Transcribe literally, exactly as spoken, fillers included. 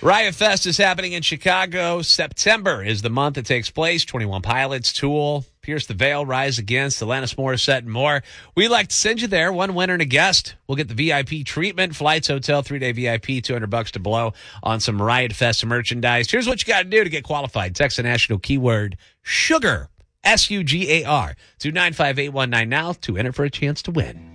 Riot Fest is happening in Chicago. September is the month it takes place. twenty-one Pilots, Tool, Pierce the Veil, Rise Against, Alanis Morissette, and more. We'd like to send you there. One winner and a guest. We'll get the V I P treatment, flights, hotel, three-day V I P, two hundred bucks to blow on some Riot Fest merchandise. Here's what you got to do to get qualified. Text the national keyword SUGAR, S U G A R, to nine five eight one nine now to enter for a chance to win.